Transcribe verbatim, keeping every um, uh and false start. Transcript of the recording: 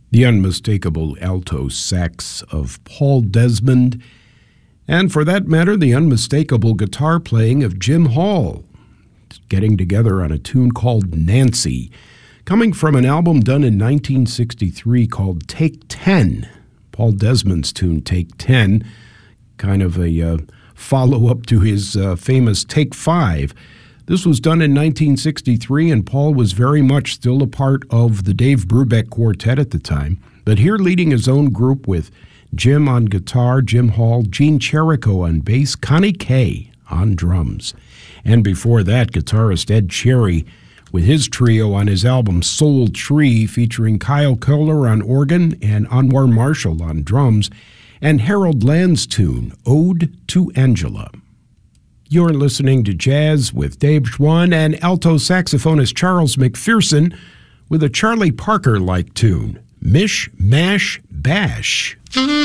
the unmistakable alto sax of Paul Desmond, and for that matter, the unmistakable guitar playing of Jim Hall, getting together on a tune called Nancy, coming from an album done in nineteen sixty-three called Take Ten. Paul Desmond's tune, Take Ten, kind of a uh, follow-up to his uh, famous Take Five. This was done in nineteen sixty-three, and Paul was very much still a part of the Dave Brubeck Quartet at the time, but here leading his own group with Jim on guitar, Jim Hall, Gene Cherico on bass, Connie Kay on drums. And before that, guitarist Ed Cherry with his trio on his album Soul Tree, featuring Kyle Kohler on organ and Anwar Marshall on drums, and Harold Land's tune, Ode to Angela. You're listening to Jazz with Dave Schwann and alto saxophonist Charles McPherson with a Charlie Parker-like tune, Mish Mash Bash.